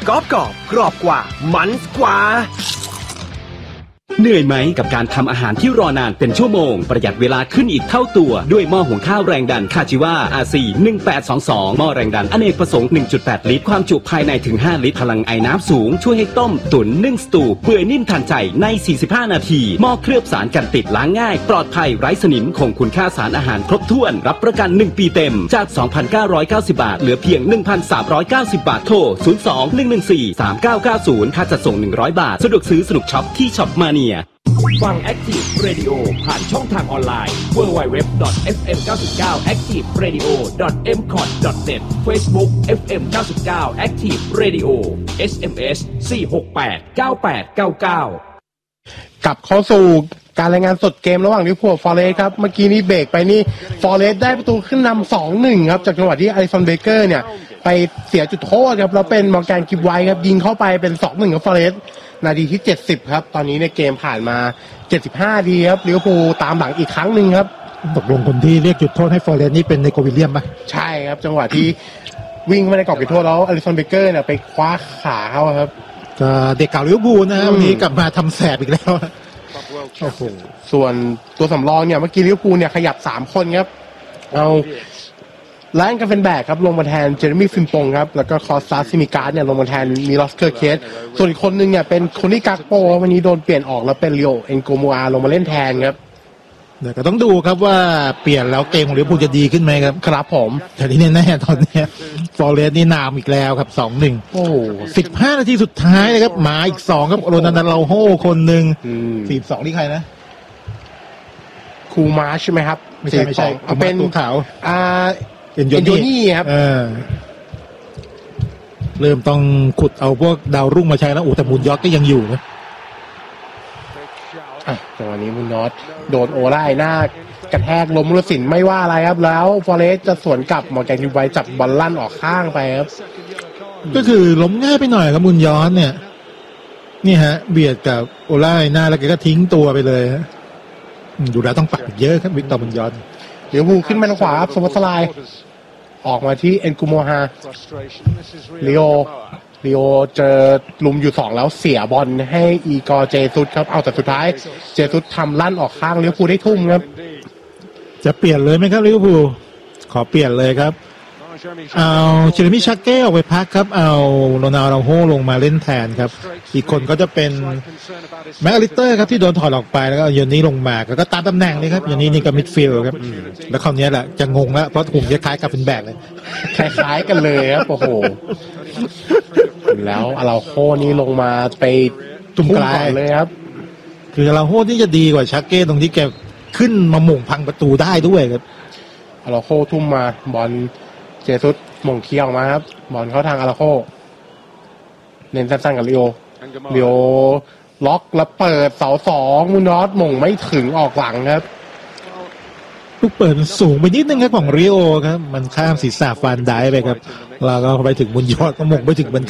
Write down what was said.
กรอบกรอบกว่ามันกว่าเหนื่อยไหมกับการทำอาหารที่รอนานเป็นชั่วโมงประหยัดเวลาขึ้นอีกเท่าตัวด้วยหม้อหุงข้าวแรงดันคาจิวา RC 1822หม้อแรงดันอเนกประสงค์ 1.8 ลิตรความจุภายในถึง5ลิตรพลังไอน้ำสูงช่วยให้ต้มตุ๋นนึ่งสตูเปื่อยนิ่มทันใจใน45นาทีหม้อเคลือบสารกันติดล้างง่ายปลอดภัยไร้สนิมคงคุณค่าสารอาหารครบถ้วนรับประกัน1ปีเต็มจาก 2,990 บาทเหลือเพียง 1,390 บาทโทร 02-114-3990 ค่าจัดส่ง100 บาทสะดวกซื้อสนุกช็อปที่ช็อปมาฟัง Active Radio ผ่านช่องทางออนไลน์ www.fm99activeradio.mcot.net Facebook FM 99 Active Radio SMS 4689899 กลับเข้าสู่การรายงานสดเกมระหว่างลิเวอร์พูลฟอเรสต์ครับเมื่อกี้นี้เบรกไปนี่ฟอเรสต์ได้ประตูขึ้นนำ 2-1 ครับจากจังหวะที่อลิสันเบเกอร์เนี่ยไปเสียจุดโทษครับแล้วเป็นมอร์แกนกิฟไวท์ครับยิงเข้าไปเป็น 2-1 กับฟอเรสต์นาทีที่70ครับตอนนี้ในเกมผ่านมา75ดีครับลิเวอร์พูลตามหลังอีกครั้งนึงครับตกลงคนที่เรียกจุดโทษให้ฟอเรสต์นี่เป็นเนโกวิลเลียมป่ะใช่ครับจังหวะที่วิ่งมาในกรอบจุดโทษแล้วอลิสันเบเกอร์เนี่ยไปคว้าขาเขาครับก็เด็กเก่าลิเวอร์พูลนะวันนี้กลับมาทำแสบอีกแล้วโอ้โหส่วนตัวสำรองเนี่ยเมื่อกี้ลิเวอร์พูลเนี่ยขยับ3คนครับเอาแลนกันเฟนแบกครับลงมาแทนเจเรมี่ฟิมปงครับแล้วก็คอสตาซิมิการ์ดเนี่ยลงมาแทนมิลอสเคอร์เคสส่วนอีกคนนึงเนี่ยเป็นโคนี่กากโปวันนี้โดนเปลี่ยนออกแล้วเป็นลิโอเอ็นโกมัวลงมาเล่นแทนครับเดี๋ยวก็ต้องดูครับว่าเปลี่ยนแล้วเกมของลิเวอร์พูลจะดีขึ้นไหมครับครับผมแต่ที่แน่ๆตอนนี้ฟอเรสต์นี่นำอีกแล้วครับ 2-1 โอ้ 15นาทีสุดท้ายเลยครับมาอีก2ครับโรนัลโดโฮคนนึง42นี่ใครนะคูมาใช่ไหมครับไม่ใช่เป็นตัวขาวเอ็นโยนี่ครับเริ่มต้องขุดเอาพวกดาวรุ่งมาใช้แล้วแต่มูนยอร์กก็ยังอยู่นะจังหวะนี้มูนยอร์กโดนโอไล่หน้ากระแทกล้มมุลสินไม่ว่าอะไรครับแล้วฟอเรสต์จะสวนกลับมอร์แกนกิฟไวท์จับบอลลั่นออกข้างไปครับก็คือล้มง่ายไปหน่อยครับมูนยอร์กเนี่ยนี่ฮะเบียดกับโอไล่หน้าแล้วก็ทิ้งตัวไปเลยฮะดูแล้วต้องปรับเยอะครับวิกตอร์มูนยอร์กเดี๋ยวบูขึ้นมาทางขวาครับสมบัติสลายออกมาที่เอ็นกูโมฮาลีโอเจอลุมอยู่2แล้วเสียบอลให้อีกอร์เจซุสครับเอาแต่สุดท้ายเจซุสทำลั่นออกข้างลิเวอร์พูลได้ทุ่มครับจะเปลี่ยนเลยไหมครับลิเวอร์พูลขอเปลี่ยนเลยครับเอาเจเรมี่ชักเก้ออกไปพักครับเอาโรนัลโดโฮลงมาเล่นแทนครับอีกคนก็จะเป็นแม็กอลิสเตอร์ครับที่โดนถอดออกไปแล้วก็โยนนี้ลงมาก็ตามตำแหน่งนี้ครับโยนนี้นี่ก็มิดฟิลด์ครับแล้วคราวนี้แหละจะงงแล้วเพราะหุ่นคล้ายๆกับเป็นแบกเลยคล้ายๆกันเลยครับโอ้โหแล้วอาราโฮนี่ลงมาไปทุ่มกลายเลยครับคืออาราโฮนี่จะดีกว่าชักเก้ตรงที่แกขึ้นมาหม่งพังประตูได้ด้วยครับอาราโฮทุ่มมาบอลเจซุสหม่งเคี้ยวมาครับบอลเข้าทางอาราโฮเน้นสั้นๆกับลิโอล็อกแล้วเปิดเสา2มูนอสหม่งไม่ถึงออกหลังครับลูกเปิดสูงไปนิดนึงครับของริโอครับมันข้ามศีรษะฟานได้ไปครับแล้วก็ไปถึงมูนยอร์กก็หม่งไปถึง